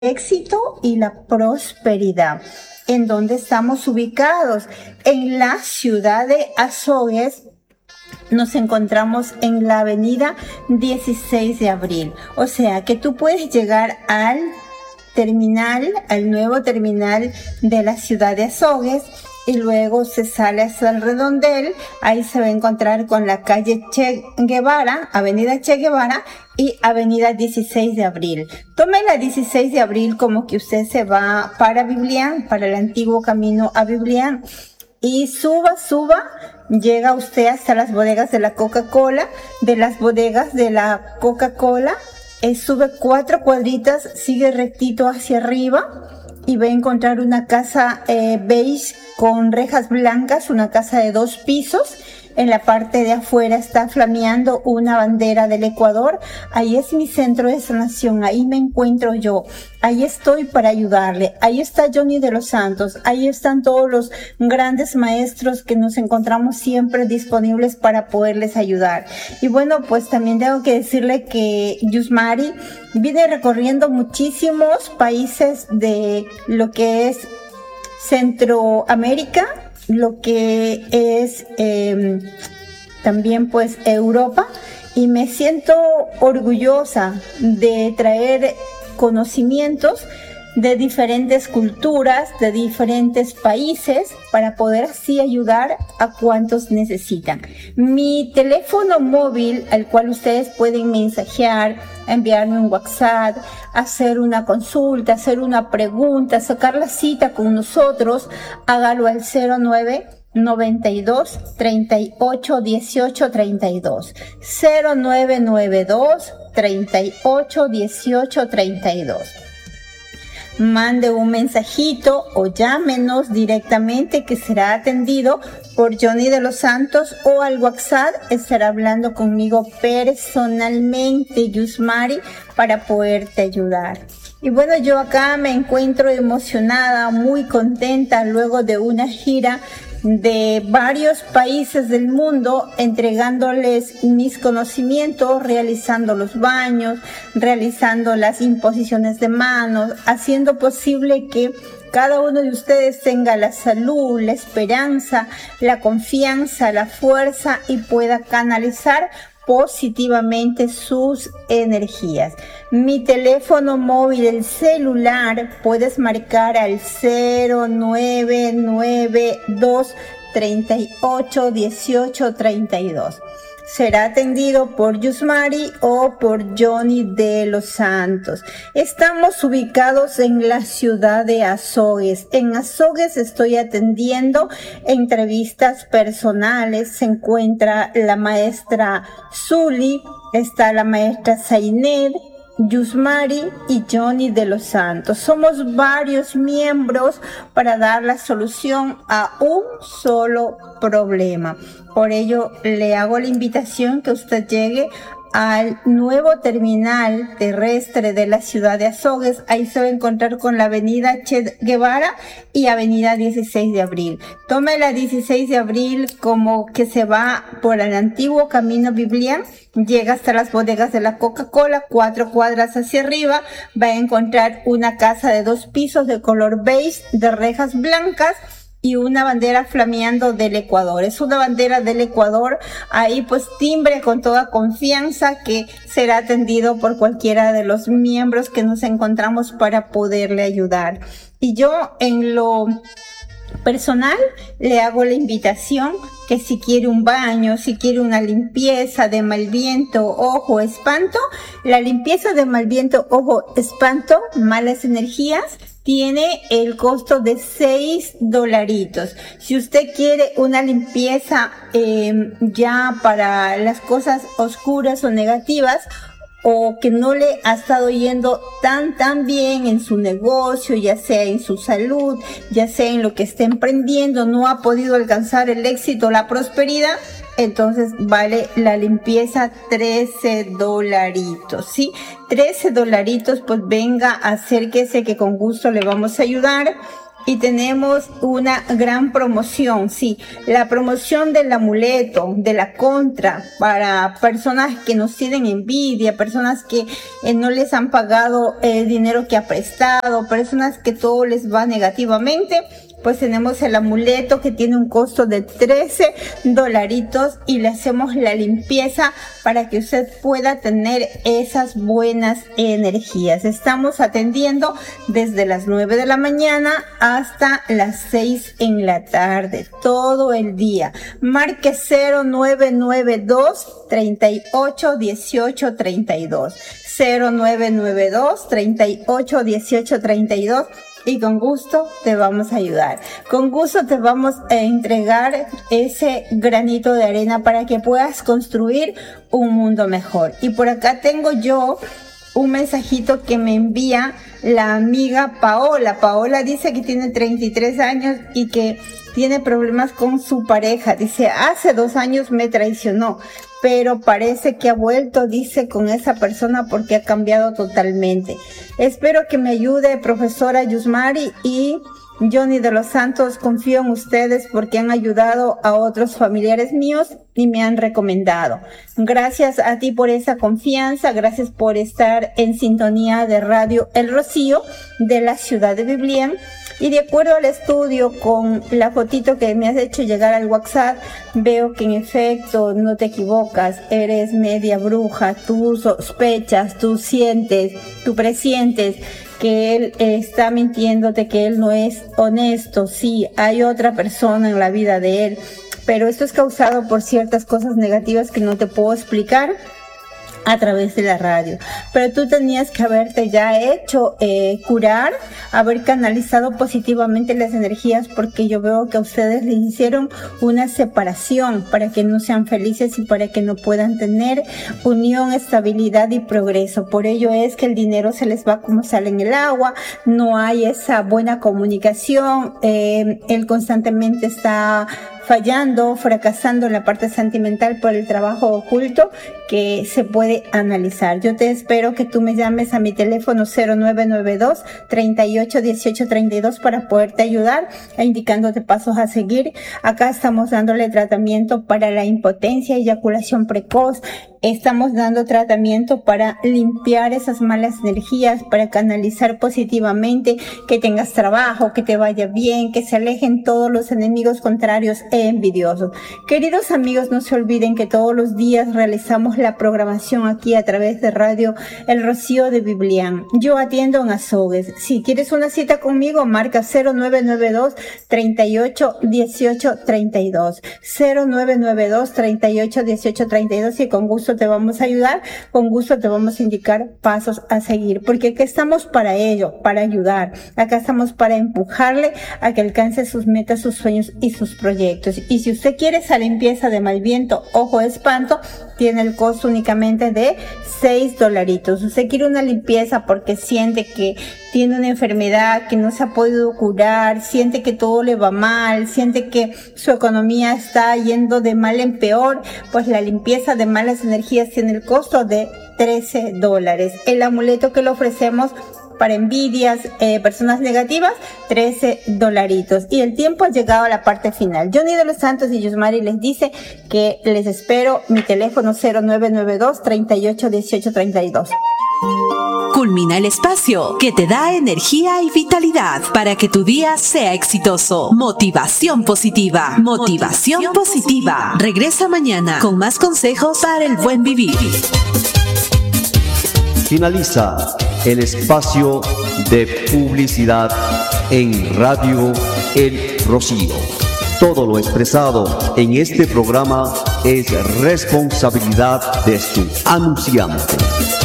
éxito y la prosperidad. ¿En dónde estamos ubicados? En la ciudad de Azogues. Nos encontramos en la avenida 16 de abril. O sea que tú puedes llegar al nuevo terminal de la ciudad de Azogues, y luego se sale hasta el redondel. Ahí se va a encontrar con la calle Che Guevara, avenida Che Guevara y avenida 16 de abril. Tome la 16 de abril como que usted se va para Biblián, para el antiguo camino a Biblián, y suba, llega usted hasta las bodegas de la Coca-Cola. De las bodegas de la Coca-Cola, sube 4 cuadritas, sigue rectito hacia arriba y va a encontrar una casa beige con rejas blancas, una casa de 2 pisos. En la parte de afuera está flameando una bandera del Ecuador. Ahí es mi centro de sanación, ahí me encuentro yo, ahí estoy para ayudarle. Ahí está Johnny de los Santos, ahí están todos los grandes maestros que nos encontramos siempre disponibles para poderles ayudar. Y bueno, pues también tengo que decirle que Yusmari viene recorriendo muchísimos países de lo que es Centroamérica, lo que es también pues Europa, y me siento orgullosa de traer conocimientos de diferentes culturas, de diferentes países, para poder así ayudar a cuantos necesitan. Mi teléfono móvil, al cual ustedes pueden mensajear, enviarme un WhatsApp, hacer una consulta, hacer una pregunta, sacar la cita con nosotros, hágalo al 09 92 38 18 32, 0992 38 18 32. Mande un mensajito o llámenos directamente, que será atendido por Johnny de los Santos, o al WhatsApp estará hablando conmigo personalmente, Yusmari, para poderte ayudar. Y bueno, yo acá me encuentro emocionada, muy contenta, luego de una gira de varios países del mundo, entregándoles mis conocimientos, realizando los baños, realizando las imposiciones de manos, haciendo posible que cada uno de ustedes tenga la salud, la esperanza, la confianza, la fuerza, y pueda canalizar positivamente sus energías. Mi teléfono móvil, el celular, puedes marcar al 0992 38 18 32. Será atendido por Yusmari o por Johnny de los Santos. Estamos ubicados en la ciudad de Azogues. En Azogues estoy atendiendo entrevistas personales. Se encuentra la maestra Zuli, está la maestra Zained, Yusmari y Johnny de los Santos. Somos varios miembros para dar la solución a un solo problema. Por ello, le hago la invitación que usted llegue al nuevo terminal terrestre de la ciudad de Azogues. Ahí se va a encontrar con la avenida Che Guevara y avenida 16 de abril. Tome la 16 de abril como que se va por el antiguo camino Biblián, llega hasta las bodegas de la Coca-Cola, 4 cuadras hacia arriba, va a encontrar una casa de 2 pisos de color beige, de rejas blancas, y una bandera flameando del Ecuador. Es una bandera del Ecuador. Ahí pues timbre con toda confianza que será atendido por cualquiera de los miembros que nos encontramos para poderle ayudar. Y yo, en lo personal, le hago la invitación que si quiere un baño, si quiere una limpieza de mal viento, ojo, espanto, la limpieza de mal viento, ojo, espanto, malas energías, tiene el costo de $6. Si usted quiere una limpieza ya para las cosas oscuras o negativas, o que no le ha estado yendo tan bien en su negocio, ya sea en su salud, ya sea en lo que esté emprendiendo, no ha podido alcanzar el éxito, la prosperidad, entonces vale la limpieza $13, ¿sí? $13, pues venga, acérquese que con gusto le vamos a ayudar. y tenemos una gran promoción, sí, la promoción del amuleto, de la contra, para personas que nos tienen envidia, personas que no les han pagado el dinero que ha prestado, personas que todo les va negativamente. Pues tenemos el amuleto que tiene un costo de $13 y le hacemos la limpieza para que usted pueda tener esas buenas energías. Estamos atendiendo desde las 9 de la mañana hasta las 6 en la tarde, todo el día. Marque 0992 38 18 32, 0992 38 18 32. Y con gusto te vamos a ayudar. Con gusto te vamos a entregar ese granito de arena para que puedas construir un mundo mejor. Y por acá tengo yo un mensajito que me envía la amiga Paola. Paola dice que tiene 33 años y que tiene problemas con su pareja. Dice, hace 2 años me traicionó, pero parece que ha vuelto, dice, con esa persona porque ha cambiado totalmente. Espero que me ayude, profesora Yusmari y Johnny de los Santos. Confío en ustedes porque han ayudado a otros familiares míos y me han recomendado. Gracias a ti por esa confianza, gracias por estar en sintonía de Radio El Rocío de la ciudad de Biblián. Y de acuerdo al estudio, con la fotito que me has hecho llegar al WhatsApp, veo que en efecto no te equivocas, eres media bruja, tú sospechas, tú sientes, tú presientes que él está mintiéndote, que él no es honesto. Sí, hay otra persona en la vida de él, pero esto es causado por ciertas cosas negativas que no te puedo explicar a través de la radio, pero tú tenías que haberte ya hecho curar, haber canalizado positivamente las energías, porque yo veo que a ustedes les hicieron una separación para que no sean felices y para que no puedan tener unión, estabilidad y progreso. Por ello es que el dinero se les va como sale en el agua, no hay esa buena comunicación, él constantemente está fallando, fracasando en la parte sentimental por el trabajo oculto que se puede analizar. Yo te espero que tú me llames a mi teléfono 0992 38 18 32 para poderte ayudar e indicándote pasos a seguir. Acá estamos dándole tratamiento para la impotencia, eyaculación precoz. Estamos dando tratamiento para limpiar esas malas energías, para canalizar positivamente, que tengas trabajo, que te vaya bien, que se alejen todos los enemigos contrarios e envidiosos. Queridos amigos, no se olviden que todos los días realizamos la programación aquí a través de Radio El Rocío de Biblián. Yo atiendo en Azogues. Si quieres una cita conmigo, marca 0992 38 18 32, 0992 38 18 32 y con gusto te vamos a ayudar, con gusto te vamos a indicar pasos a seguir, porque aquí estamos para ello, para ayudar, acá estamos para empujarle a que alcance sus metas, sus sueños y sus proyectos. Y si usted quiere esa limpieza de mal viento, ojo, espanto, tiene el costo únicamente de $6. Usted quiere una limpieza porque siente que tiene una enfermedad que no se ha podido curar, siente que todo le va mal, siente que su economía está yendo de mal en peor, pues la limpieza de malas energías tiene el costo de $13. El amuleto que le ofrecemos para envidias, personas negativas, $13. Y el tiempo ha llegado a la parte final. Johnny de los Santos y Yusmari les dice que les espero. Mi teléfono 0992 38 18 32. Culmina el espacio que te da energía y vitalidad para que tu día sea exitoso. Motivación positiva. Motivación positiva. Regresa mañana con más consejos para el buen vivir. Finaliza el espacio de publicidad en Radio El Rocío. Todo lo expresado en este programa es responsabilidad de su anunciante.